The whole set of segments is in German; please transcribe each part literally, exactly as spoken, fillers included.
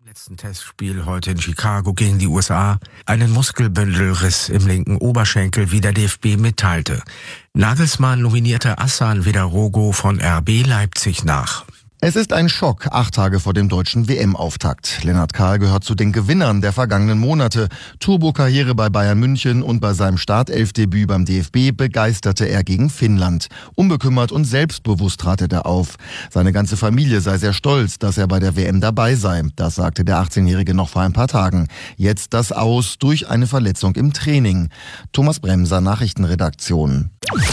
Letzten Testspiel heute in Chicago gegen die U S A einen Muskelbündelriss im linken Oberschenkel, wie der D F B mitteilte. Nagelsmann nominierte Hassan Vidarogo von R B Leipzig nach. Es ist ein Schock, acht Tage vor dem deutschen W M-Auftakt. Lennart Kahl gehört zu den Gewinnern der vergangenen Monate. Turbo-Karriere bei Bayern München und bei seinem Startelfdebüt beim D F B begeisterte er gegen Finnland. Unbekümmert und selbstbewusst trat er auf. Seine ganze Familie sei sehr stolz, dass er bei der W M dabei sei. Das sagte der achtzehnjährige noch vor ein paar Tagen. Jetzt das Aus durch eine Verletzung im Training. Thomas Bremser, Nachrichtenredaktion.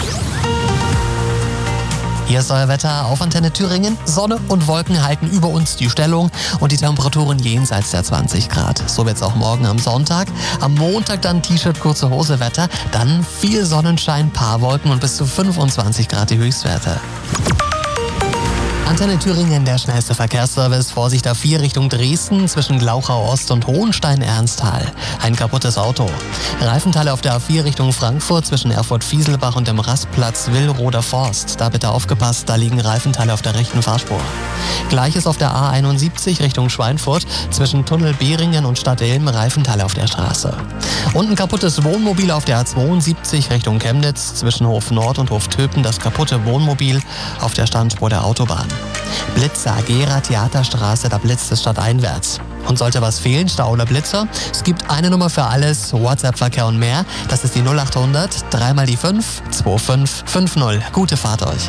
Hier ist euer Wetter auf Antenne Thüringen. Sonne und Wolken halten über uns die Stellung und die Temperaturen jenseits der zwanzig Grad. So wird's auch morgen am Sonntag. Am Montag dann T-Shirt, kurze Hose Wetter. Dann viel Sonnenschein, paar Wolken und bis zu fünfundzwanzig Grad die Höchstwerte. Antenne Thüringen, der schnellste Verkehrsservice. Vorsicht A vier Richtung Dresden zwischen Glauchau Ost und Hohenstein-Ernsthal. Ein kaputtes Auto. Reifenteile auf der A vier Richtung Frankfurt zwischen Erfurt-Fieselbach und dem Rastplatz Willroder Forst. Da bitte aufgepasst, da liegen Reifenteile auf der rechten Fahrspur. Gleiches auf der A einundsiebzig Richtung Schweinfurt zwischen Tunnel Beringen und Stadt Ilm, Reifenteile auf der Straße. Und ein kaputtes Wohnmobil auf der A zweiundsiebzig Richtung Chemnitz zwischen Hof Nord und Hof Töpen. Das kaputte Wohnmobil auf der Standspur der Autobahn. Blitzer, Gera Theaterstraße, da blitzt es stadteinwärts. Und sollte was fehlen, Stau oder Blitzer, es gibt eine Nummer für alles, WhatsApp-Verkehr und mehr. Das ist die null achthundert, dreimal die fünf, zwei fünf fünf null. Gute Fahrt euch.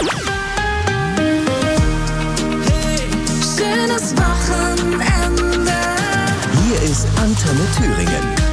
Hey, schönes Wochenende. Hier ist Antenne Thüringen.